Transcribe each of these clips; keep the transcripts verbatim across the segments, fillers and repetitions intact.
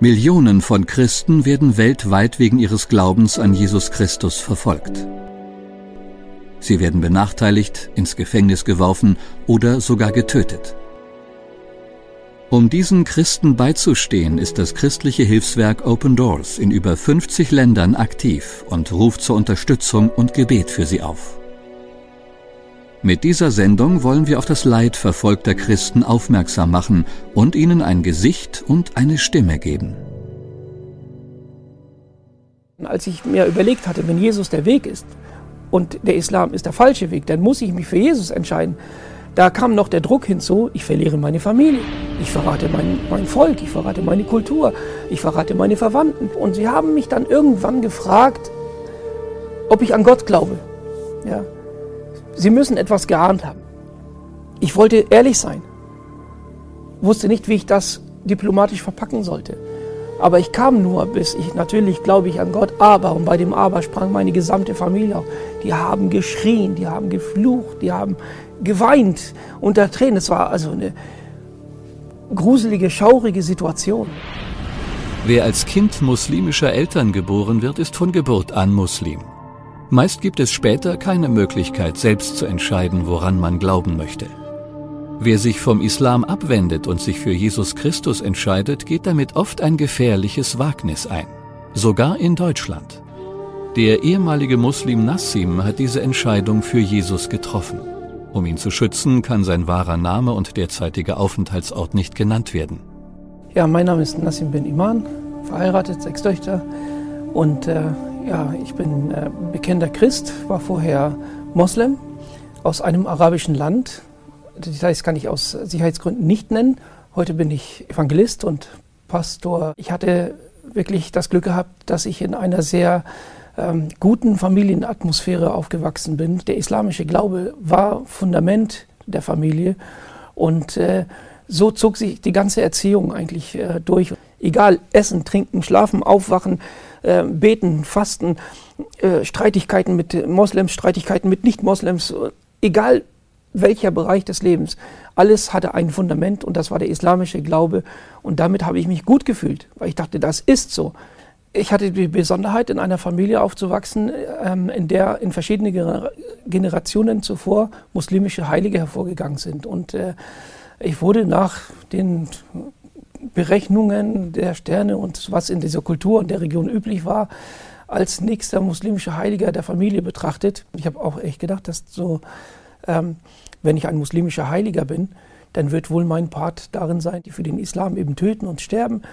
Millionen von Christen werden weltweit wegen ihres Glaubens an Jesus Christus verfolgt. Sie werden benachteiligt, ins Gefängnis geworfen oder sogar getötet. Um diesen Christen beizustehen, ist das christliche Hilfswerk Open Doors in über fünfzig Ländern aktiv und ruft zur Unterstützung und Gebet für sie auf. Mit dieser Sendung wollen wir auf das Leid verfolgter Christen aufmerksam machen und ihnen ein Gesicht und eine Stimme geben. Als ich mir überlegt hatte, wenn Jesus der Weg ist und der Islam ist der falsche Weg, dann muss ich mich für Jesus entscheiden. Da kam noch der Druck hinzu, ich verliere meine Familie, ich verrate mein, mein Volk, ich verrate meine Kultur, ich verrate meine Verwandten. Und sie haben mich dann irgendwann gefragt, ob ich an Gott glaube. Ja. Sie müssen etwas geahnt haben. Ich wollte ehrlich sein, wusste nicht, wie ich das diplomatisch verpacken sollte. Aber ich kam nur, bis ich, natürlich glaube ich an Gott, aber, und bei dem Aber sprang meine gesamte Familie auf. Die haben geschrien, die haben geflucht, die haben geweint unter Tränen. Es war also eine gruselige, schaurige Situation. Wer als Kind muslimischer Eltern geboren wird, ist von Geburt an Muslim. Meist gibt es später keine Möglichkeit, selbst zu entscheiden, woran man glauben möchte. Wer sich vom Islam abwendet und sich für Jesus Christus entscheidet, geht damit oft ein gefährliches Wagnis ein. Sogar in Deutschland. Der ehemalige Muslim Nassim hat diese Entscheidung für Jesus getroffen. Um ihn zu schützen, kann sein wahrer Name und derzeitiger Aufenthaltsort nicht genannt werden. Ja, mein Name ist Nassim bin Iman, verheiratet, sechs Töchter. Und äh, ja, ich bin äh, bekennender Christ, war vorher Moslem aus einem arabischen Land. Das kann ich aus Sicherheitsgründen nicht nennen. Heute bin ich Evangelist und Pastor. Ich hatte wirklich das Glück gehabt, dass ich in einer sehr ähm, guten Familienatmosphäre aufgewachsen bin. Der islamische Glaube war Fundament der Familie und äh, so zog sich die ganze Erziehung eigentlich äh, durch. Egal, essen, trinken, schlafen, aufwachen, äh, beten, fasten, äh, Streitigkeiten mit Moslems, Streitigkeiten mit Nicht-Moslems, egal welcher Bereich des Lebens. Alles hatte ein Fundament und das war der islamische Glaube. Und damit habe ich mich gut gefühlt, weil ich dachte, das ist so. Ich hatte die Besonderheit, in einer Familie aufzuwachsen, ähm, in der in verschiedene Generationen zuvor muslimische Heilige hervorgegangen sind. Und äh, ich wurde nach den Berechnungen der Sterne und was in dieser Kultur und der Region üblich war, als nächster muslimischer Heiliger der Familie betrachtet. Ich habe auch echt gedacht, dass so, ähm, wenn ich ein muslimischer Heiliger bin, dann wird wohl mein Part darin sein, die für den Islam eben töten und sterben.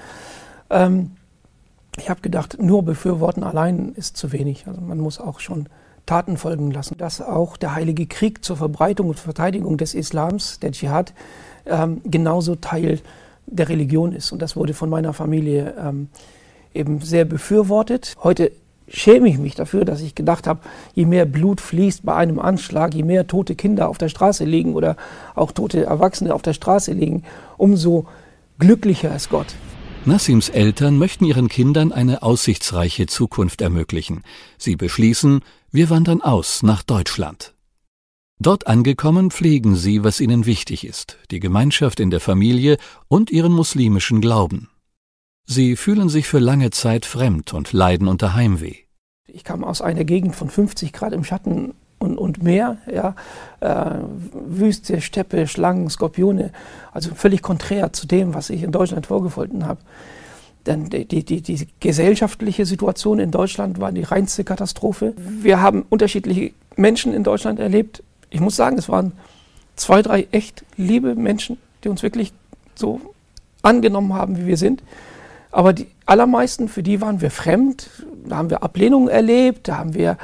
Ähm, ich habe gedacht, nur befürworten allein ist zu wenig. Also man muss auch schon Taten folgen lassen. Dass auch der Heilige Krieg zur Verbreitung und Verteidigung des Islams, der Dschihad, ähm, genauso Teil der Religion ist. Und das wurde von meiner Familie ähm, eben sehr befürwortet. Heute schäme ich mich dafür, dass ich gedacht habe, je mehr Blut fließt bei einem Anschlag, je mehr tote Kinder auf der Straße liegen oder auch tote Erwachsene auf der Straße liegen, umso glücklicher ist Gott. Nassims Eltern möchten ihren Kindern eine aussichtsreiche Zukunft ermöglichen. Sie beschließen, wir wandern aus nach Deutschland. Dort angekommen pflegen sie, was ihnen wichtig ist, die Gemeinschaft in der Familie und ihren muslimischen Glauben. Sie fühlen sich für lange Zeit fremd und leiden unter Heimweh. Ich kam aus einer Gegend von fünfzig Grad im Schatten und, und mehr, ja, äh, Wüste, Steppe, Schlangen, Skorpione, also völlig konträr zu dem, was ich in Deutschland vorgefunden habe. Denn die, die, die, die gesellschaftliche Situation in Deutschland war die reinste Katastrophe. Wir haben unterschiedliche Menschen in Deutschland erlebt. Ich muss sagen, es waren zwei, drei echt liebe Menschen, die uns wirklich so angenommen haben, wie wir sind. Aber die allermeisten, für die waren wir fremd, da haben wir Ablehnung erlebt, da haben wir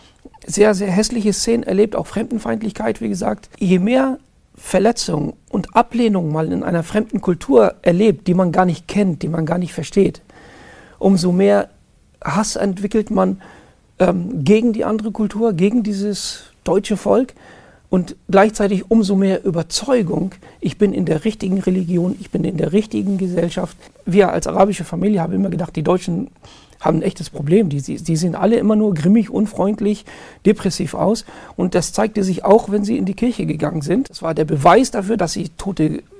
sehr, sehr hässliche Szenen erlebt, auch Fremdenfeindlichkeit, wie gesagt. Je mehr Verletzung und Ablehnung mal in einer fremden Kultur erlebt, die man gar nicht kennt, die man gar nicht versteht, umso mehr Hass entwickelt man ähm, gegen die andere Kultur, gegen dieses deutsche Volk. Und gleichzeitig umso mehr Überzeugung, ich bin in der richtigen Religion, ich bin in der richtigen Gesellschaft. Wir als arabische Familie haben immer gedacht, die Deutschen haben ein echtes Problem. Die, die sehen alle immer nur grimmig, unfreundlich, depressiv aus. Und das zeigte sich auch, wenn sie in die Kirche gegangen sind. Das war der Beweis dafür, dass sie tote